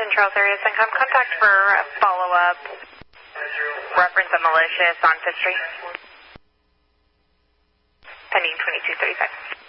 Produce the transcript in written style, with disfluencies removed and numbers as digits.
in Charles area, Syncom. Contact for a follow-up. Reference a malicious on 5th Street. Pending 2235.